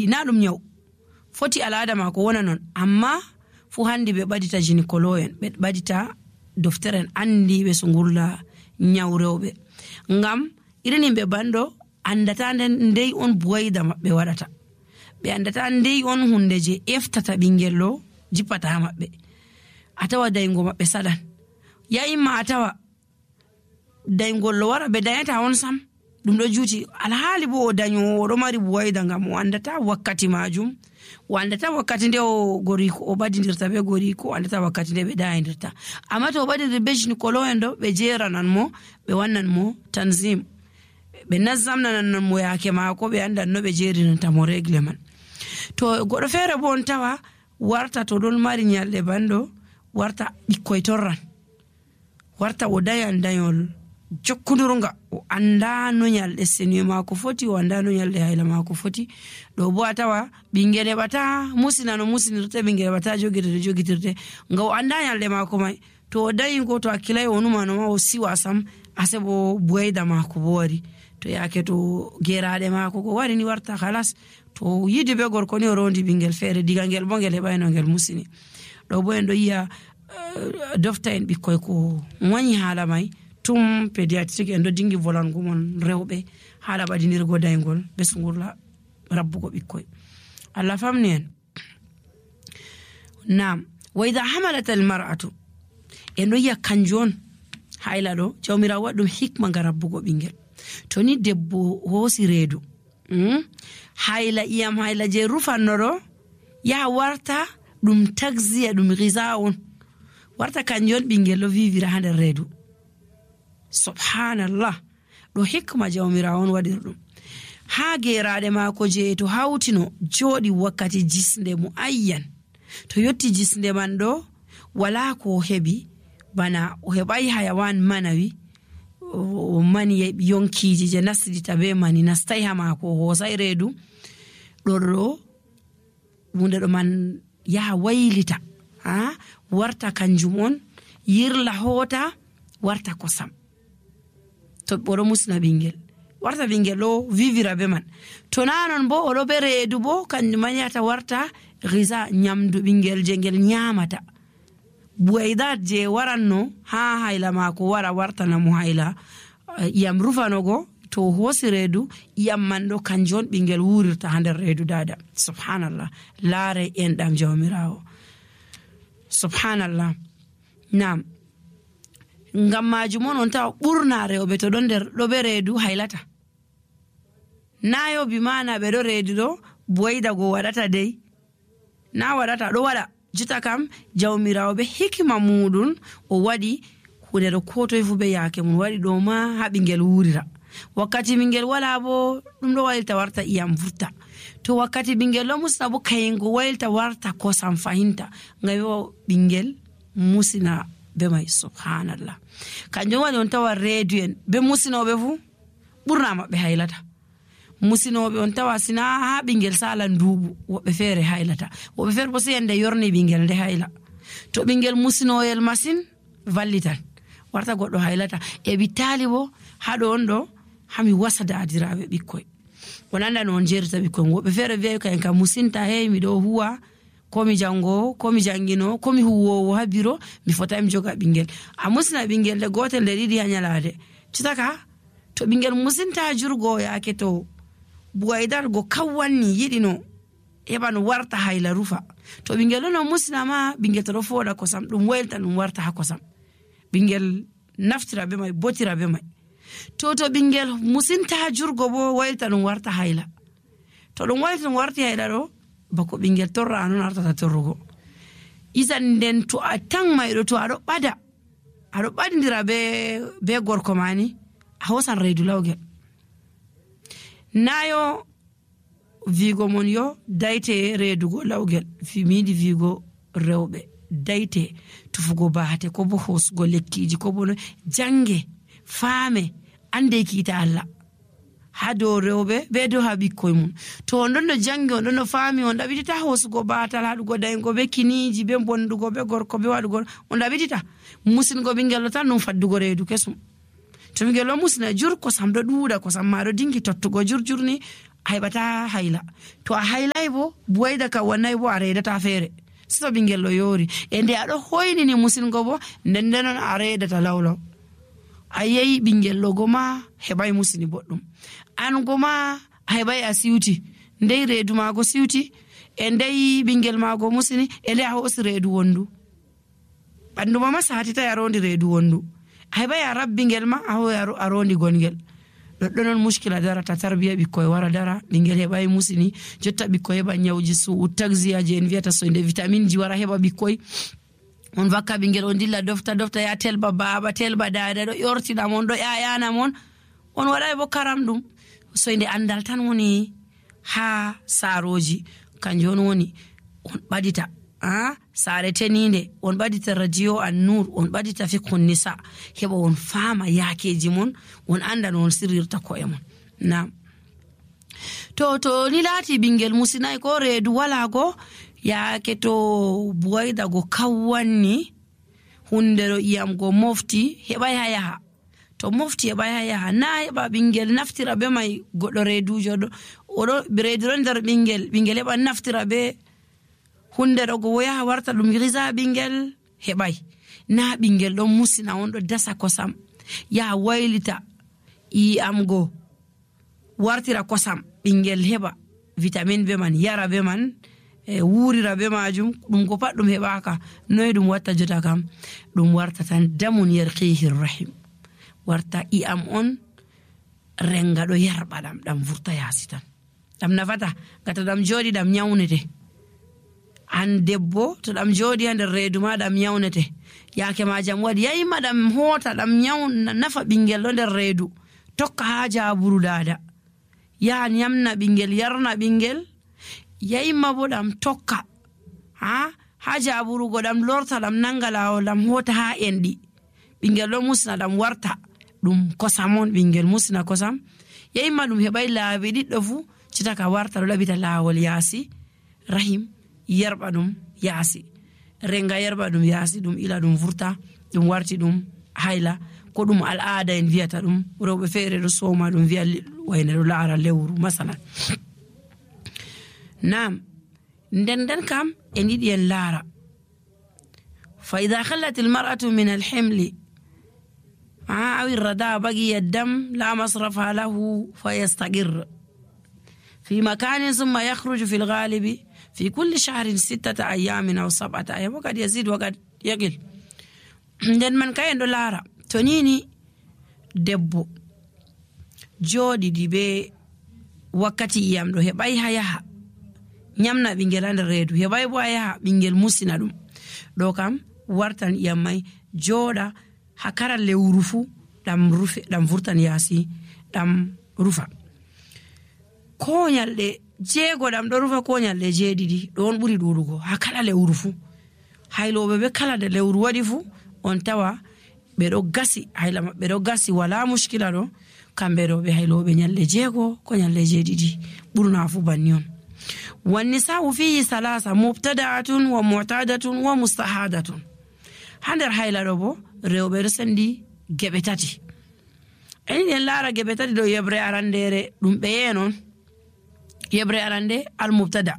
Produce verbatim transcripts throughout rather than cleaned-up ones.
wadi na dum nyaw foti al'ada mako wona non amma fu handi be badita gynecologue be badita dofteren andi be sungurla nyaw rewbe ngam irin be bando andata ndey on buwayda mabbe wadata be andata ndey on hunde je eftata bingello jipata mabbe atawa dayngo mabbe sadan ya imma atawa daygol lo wara be dayata on sam dum do juti alhaali bo danyo do mari buwayda ngam andata wakkati majum wandata wakkati nde o goriko o badindirta be goriko andata wakkati nde be dayndirta amma to badindir be gynecologue ndo be jeranan mo be wannan mo tanzim be nazamna nan mo yake mako be andan no be jerinta mo reglement to godo fere bon tawa warta to don mari nyalle bando warta bikkoy torran warta o dayan dayol jokkundurunga o anda no nyalle senyo mako foti o anda no nyalle hayla mako foti do bo atawa bingere bata musina no musinirte bingere bata jogirde jogitirde nga o anda nyalle mako mai to dayin ko to akilay onuma no o siwa sam asebo buwayda mako bori to yake to gerade mako ko wari ni warta khalas to yidi be gorko ni rondi bingel fere digangel bongel hebayno ngel musini do bo en do yiya uh, dofta en bikoy ko wani hala mai tum pediatric en do dingi volan gumon rewbe hala badinirgo daygol be sungurla rabbugo bikoy alla famni en nam wa idha hamalat al mar'atu en do yiya kanjon hayla do jawmira wadum hikma garabbugo bingel to ni debbo hosi reedu mm? hayla iyam hayla je rufanno ya warta dum taxiya dum gizaun warta kanjon bingel lo vivira hande reedu subhanallah do hikma jawmira on wadir dum ha gerade mako je to hawtino jodi wakkati jisnde mu ayyan to yotti jisnde man do wala ko hebi bana o hebai hayawan manawi o mani yonkiji je nasdita be mani nastai ha mako ho sai reedu do do munde do man ya waylita ha warta kanjum on yirla hota warta kosam to boro musna bingel warta bingel lo vivira be man to nanon bo o do be reedu bo kanjum maniata warta giza nyamdu bingel jengel nyamata buwaydat je waranno ha hayla mako wara warta na mu hayla uh, yam rufanogo to hosi reedu yam mando kanjon bingel wurirta hander reedu dada subhanallah laare en dam jawmirawo subhanallah nam ngam majumon on taw burna rewbe to don der do be reedu haylata nayo bi mana be do reedu do buwayda go wadata dey na wadata do wada jita kam jawmirawo be hikima mudun o wadi hunde do koto fu be yake mun wadi do ma ha bingel wurira wakati bingel wala bo dum do walta warta iyam furta to wakati bingel lo musabu kayingo walta warta ko sam fahinta ngayo bingel musina be may subhanallah kanjo wadi on tawa reduen be musino be fu burna mabbe haylata musinobe on tawa sina ha bingel sala ndubu wobe fere haylata wobe fere bo sende yorni bingel de hayla to bingel musinoyel masin vallitan warta goddo haylata e bitali bo hado ondo hami wasada adirabe bikkoy wonanda non jerta bikkoy wobe fere be kay ka musinta hey mi do huwa komi jango komi jangino komi huwo ha biro mi fota mi joga bingel a musina bingel de gotel de didi hanyalade citaka to bingel musinta jurgo yake to buwaydar go kawani yidino eban warta hayla rufa to bingel no musina ma bingel to foda ko sam dum welta dum warta hakosam bingel naftira be may botira be may to to bingel musinta jurgo bo welta dum warta hayla to dum welta dum warta hayla do bako bingel torra non arta torrugo izan den to atang maydo to ado bada ado badindira be be gorko mani a hosan reedu lawgel nayo vigo mon yo dayte reedugo lawgel fimidi vigo rewbe dayte tufugo baate ko bo hosgo lekkiji ko bo jange faame ande kiita alla hado rewbe be do habi koy mun to ndon no jange ndon no faami on dabitita hosgo baatal hadugo daygo be kiniji be bondugo be gorko be wadugo on dabitita musingo bingel tan non faddugo reedu kesum to bingel lo musna jur ko sam do duuda ko sam maaro dingi tottugo jurjurni haibata haila to a hailai bo buwaida ka wannan bo a redata fere so bingel lo yori e nde ado hoyni ni musingo bo nden denon a redata lawlo ayeyi bingel lo goma hebay musini boddum an goma hebay asiuti ndey redu mago siuti e ndey bingel mago musini e le a hosi redu wondu bandu mama sati ta yarondi redu wondu hebay a rab bingel ma a ho arondi gongel do non mushkila dara ta tarbiya bikkoy wara dara bingel hebay musini jotta bikkoy heba nyawji su taxiya je en viata so inde vitamine ji wara heba bikkoy on vakka bingel on dilla dofta dofta ya telba baba telba dada do yortina mon do yaayana mon on wada bo karam dum so inde andal tan woni ha saroji kanjon woni on badita ah sare teninde on badita radio an-nur on badita fiqhun nisa heba on fama yakeji mon on anda non sirirta ko e mon na to to ni lati bingel musinay ko redu wala go ya keto buwaida go kawani hundero iyam go mofti heba ya to mofti heba ya na heba bingel naftira be mai godo redu jodo odo redu nder bingel bingel heba naftira be hundero go ya warta dum riza bingel hebay na bingel don musina on do dasa kosam ya waylita i am go wartira kosam bingel heba vitamin be man yara be man e wurira be majum dum ko paddum hebaka noy dum watta jota kam dum warta tan damun yarqihi rahim warta i am on renga do yarba dam dam vurta yasitan dam nafata gata dam jodi dam nyawnete an debbo to dam jodi ande redu ma dam nyawnete yake ma jam wadi yayi madam hota dam nyawn nafa bingel do der redu tokka haja buru dada ya nyamna bingel yarna bingel yayi mabodam tokka ha haja buru godam lorta dam nangala dam hota ha endi bingel do musna dam warta dum kosamon bingel musna kosam yayi madum hebay laabi diddo fu citaka warta do labita lawol yasi rahim yarba dum yasi renga yarba dum yasi dum ila dum vurta dum warti dum hayla ko dum al aada en viata dum rewbe feere do soma dum via wayne do laara lewru masalan nam ndenden kam en yidi en laara fa idha khallat al mar'atu min al himli aw ar-rada bagi ad-dam la masrafa lahu fayastaqir في مكان ثم يخرج في الغالب في كل شهر ستة أيام أو سبعة أيام وقد يزيد وقد يقل den man kayen do lara to nini debbo jodi dibe wakati iyam do hebay haya nyamna bingel ande redu hebay bo haya bingel musina dum do kam wartan iyam mai joda hakara le urufu dam rufe dam furtan yasi dam rufa konyalde jego dam do rufa konyalde jedidi don buri durugo hakala le urufu haylobe be kala de lewru wadi fu on tawa be do gasi hayla be do gasi wala mushkila do kambe do be haylobe nyalle jego ko nyalle jedidi burna fu bannion wan nisa'u fihi salasa mubtada'atun wa mu'tadatun wa mustahadatun hander hayla do bo rewbe do sendi gebe tati en en lara gebe tati do yebre arandere dum be yenon yebre arande al mubtada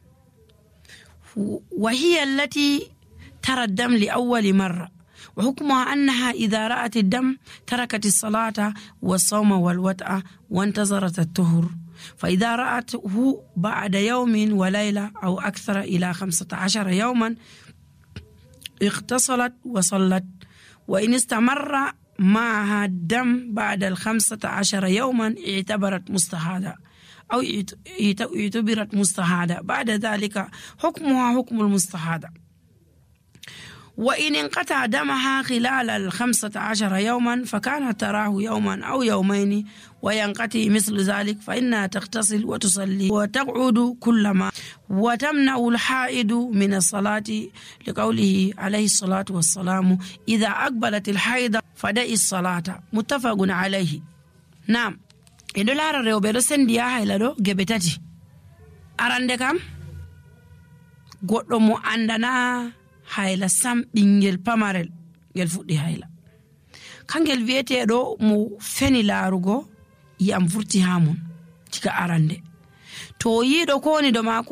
wa hiya allati ترى الدم لأول مرة وحكمها أنها إذا رأت الدم تركت الصلاة والصوم والوطأ وانتظرت الطهر فإذا رأته بعد يوم وليلة أو أكثر إلى خمسة عشر يوما اغتسلت وصلت وإن استمر معها الدم بعد الخمسة عشر يوما اعتبرت مستحاضة أو اعتبرت مستحاضة بعد ذلك حكمها حكم المستحاضة وإن انقطع دمها خلال الخمسة عشر يوما فكان تراه يوما أو يومين وينقطع مثل ذلك فإنها تغتسل وتصلي وتقعد كلما وتمنع الحائض من الصلاة لقوله عليه الصلاة والسلام إذا أقبلت الحائض فدعي الصلاة متفق عليه. نعم إدولار ريوبيرو سنديا هيلادو جبتاتي أراندكام قدومو عندنا hayla sam bingel pamarel gel fuddi hayla kangel viete do mo feni larugo yam furti hamun tika arande to yiɗo ko woni do mako